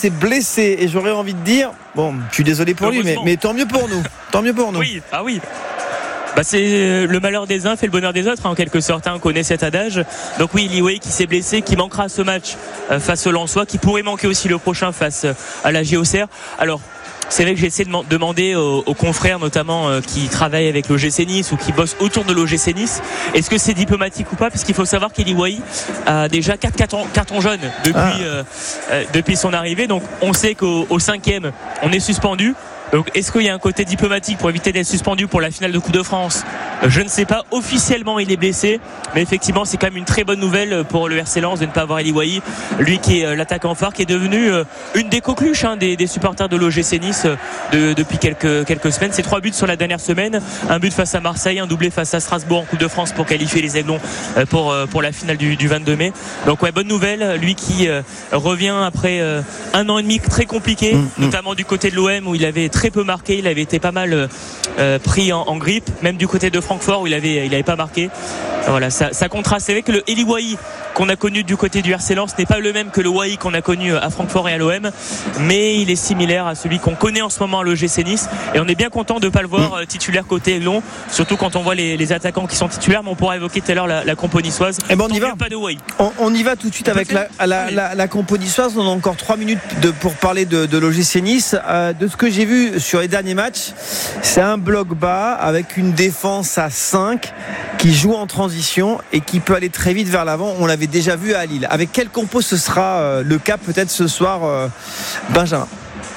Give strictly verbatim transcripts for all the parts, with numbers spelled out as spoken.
s'est blessé et j'aurais envie de dire, bon, je suis désolé pour lui, mais, mais tant mieux pour nous. Tant mieux pour nous. Oui, ah oui. Bah c'est le malheur des uns fait le bonheur des autres, hein, en quelque sorte, hein, on connaît cet adage. Donc oui, Liwei qui s'est blessé, qui manquera ce match euh, face au Lensois, qui pourrait manquer aussi le prochain face euh, à la J O C R. Alors c'est vrai que j'ai essayé de demander aux, aux confrères notamment euh, qui travaillent avec l'O G C Nice ou qui bossent autour de l'O G C Nice, est-ce que c'est diplomatique ou pas, parce qu'il faut savoir qu'Eliwai a déjà quatre cartons, cartons jaunes depuis, ah. euh, euh, depuis son arrivée. Donc on sait qu'au au cinquième on est suspendu. Donc est-ce qu'il y a un côté diplomatique pour éviter d'être suspendu pour la finale de Coupe de France ? Je ne sais pas. Officiellement il est blessé, mais effectivement c'est quand même une très bonne nouvelle pour le R C Lens de ne pas avoir Eliwai, lui qui est l'attaquant phare, qui est devenu une des coqueluches hein, des, des supporters de l'O G C Nice de, depuis quelques, quelques semaines. C'est trois buts sur la dernière semaine, un but face à Marseille, un doublé face à Strasbourg en Coupe de France pour qualifier les Aiglons pour, pour la finale du, du vingt-deux mai. Donc ouais, bonne nouvelle, lui qui euh, revient après euh, un an et demi très compliqué, mmh, notamment mmh. du côté de l'O M où il avait très peu marqué, il avait été pas mal euh, pris en, en grippe, même du côté de Francfort où il avait, il avait pas marqué. Voilà, ça, ça contraste. C'est vrai que le Eliwai qu'on a connu du côté du R C Lens n'est pas le même que le Wai qu'on a connu à Francfort et à l'O M, mais il est similaire à celui qu'on connaît en ce moment à l'O G C Nice, et on est bien content de ne pas le voir mmh. titulaire côté Aiglon, surtout quand on voit les, les attaquants qui sont titulaires. Mais on pourra évoquer tout à l'heure la, la compo niçoise. Et ben on y va. Pas de Wai. On, on y va tout de suite avec la, la, la, la compo niçoise. On a encore trois minutes de, pour parler de, de l'O G C Nice. Euh, de ce que j'ai vu sur les derniers matchs, c'est un bloc bas avec une défense à cinq qui joue en transition et qui peut aller très vite vers l'avant. On l'avait déjà vu à Lille. Avec quel compo ce sera euh, le cas peut-être ce soir, euh, Benjamin?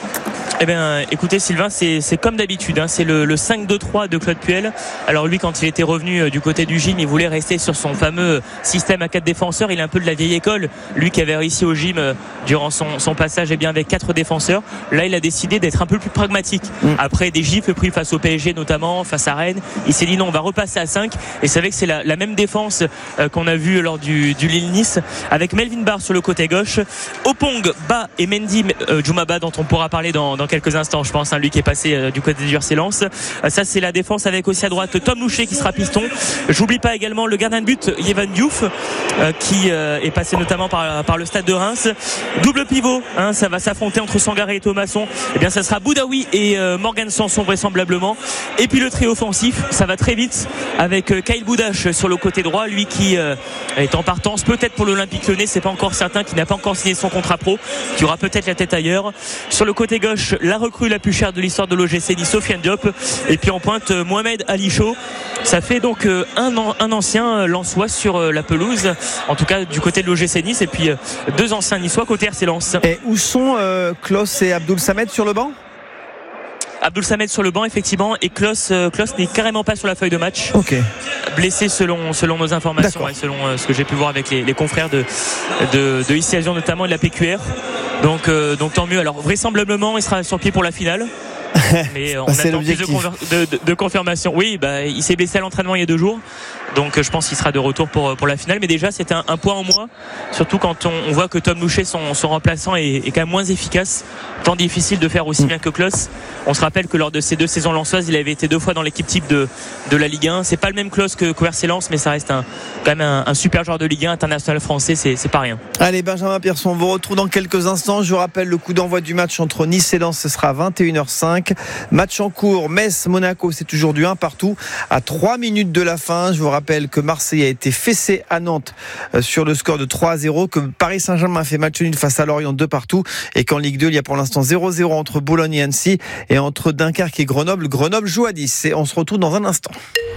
Eh bien, écoutez Sylvain, c'est, c'est comme d'habitude, hein, c'est le, le cinq deux trois de Claude Puel. Alors lui, quand il était revenu euh, du côté du gym, il voulait rester sur son fameux système à quatre défenseurs. Il est un peu de la vieille école, lui qui avait réussi au gym euh, durant son, son passage, eh bien avec quatre défenseurs. Là, il a décidé d'être un peu plus pragmatique. Mmh. Après des gifles pris face au P S G notamment, face à Rennes, il s'est dit non, on va repasser à cinq. Et c'est vrai que c'est la, la même défense euh, qu'on a vue lors du, du Lille-Nice, avec Melvin Barr sur le côté gauche, Opong, Ba et Mendy euh, Djoumaba, dont on pourra parler dans, dans quelques instants, je pense, hein, lui qui est passé euh, du côté du R C Lens. Euh, ça c'est la défense, avec aussi à droite Tom Louchet qui sera piston. J'oublie pas également le gardien de but Yvan Diouf euh, qui euh, est passé notamment par, par le stade de Reims. Double pivot, hein, ça va s'affronter entre Sangaré et Thomasson. Et bien ça sera Boudaoui et euh, Morgan Sanson vraisemblablement. Et puis le trio offensif, ça va très vite avec euh, Kyle Boudache sur le côté droit, lui qui euh, est en partance peut-être pour l'Olympique Lyonnais, c'est pas encore certain, qui n'a pas encore signé son contrat pro, qui aura peut-être la tête ailleurs. Sur le côté gauche, la recrue la plus chère de l'histoire de l'O G C Nice, Sofiane Diop, et puis en pointe Mohamed Ali Chaud. Ça fait donc un, un ancien Lensois sur la pelouse, en tout cas du côté de l'O G C Nice, et puis deux anciens Niçois côté R C Lens. Et où sont euh, Klaus et Abdoul Samed sur le banc? Abdoul Samed sur le banc effectivement, et Klaus, euh, Klaus n'est carrément pas sur la feuille de match. Ok. Blessé selon selon nos informations et selon euh, ce que j'ai pu voir avec les, les confrères de de, de Ici Avion notamment et de la P Q R. Donc euh, donc tant mieux. Alors vraisemblablement il sera sur pied pour la finale. Mais on c'est attend plus de, de, de, de confirmation. Oui, bah, il s'est blessé à l'entraînement il y a deux jours. Donc je pense qu'il sera de retour pour, pour la finale. Mais déjà c'est un, un point en moins. Surtout quand on, on voit que Tom Louchet, son, son remplaçant, est, est quand même moins efficace. Tant difficile de faire aussi bien que Klaus. On se rappelle que lors de ces deux saisons lensoises, il avait été deux fois dans l'équipe type de, de la Ligue un. C'est pas le même Klaus que, que R C Lens, mais ça reste un, quand même un, un super joueur de Ligue un international français. C'est, c'est pas rien. Allez, Benjamin Pierson, on vous retrouve dans quelques instants. Je vous rappelle le coup d'envoi du match entre Nice et Lens, ce sera à vingt et une heures cinq. Match en cours, Metz-Monaco, c'est toujours du un partout à trois minutes de la fin. Je vous rappelle que Marseille a été fessé à Nantes sur le score de trois à zéro, que Paris Saint-Germain a fait match nul face à Lorient deux partout, et qu'en Ligue deux, il y a pour l'instant zéro zéro entre Boulogne et Annecy, et entre Dunkerque et Grenoble. Grenoble joue à dix. Et on se retrouve dans un instant.